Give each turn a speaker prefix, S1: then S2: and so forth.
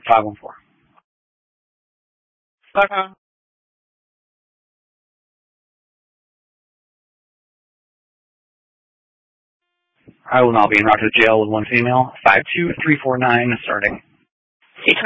S1: 514.
S2: Okay.
S1: I will now be en route to jail with one female. 52349 starting.